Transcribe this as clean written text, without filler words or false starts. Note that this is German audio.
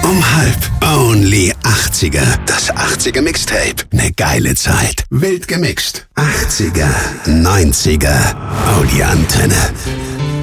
Um 12. Only 80er. Das 80er Mixtape. Ne geile Zeit. Wild gemixt. 80er, 90er. Oh, die Antenne.